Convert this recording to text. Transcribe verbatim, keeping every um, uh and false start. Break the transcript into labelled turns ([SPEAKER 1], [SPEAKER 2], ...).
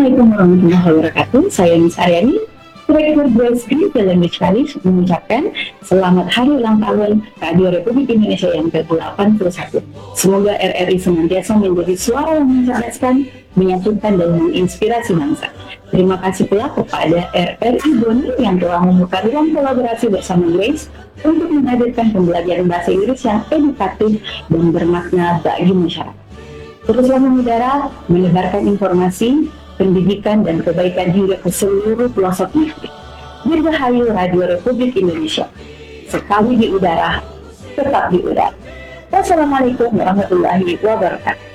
[SPEAKER 1] Assalamualaikum warahmatullahi wabarakatuh. Saya Miss Aryani, Direktur Grace Green Language College, mengucapkan selamat hari ulang tahun Radio Republik Indonesia yang ke delapan puluh satu. Semoga R R I senantiasa menjadi suara yang mencerdaskan, menyatukan, dan menginspirasi bangsa. Terima kasih pula kepada R R I Boni yang telah membuka ruang kolaborasi bersama Grace untuk menghadirkan pembelajaran bahasa Inggris yang edukatif dan bermakna bagi masyarakat. Teruslah mengudara, menyebarkan informasi, pendidikan, dan kebaikan hingga ke seluruh pelosok negeri. Dirgahayu Radio Republik Indonesia. Sekali di udara, tetap di udara. Wassalamualaikum warahmatullahi wabarakatuh.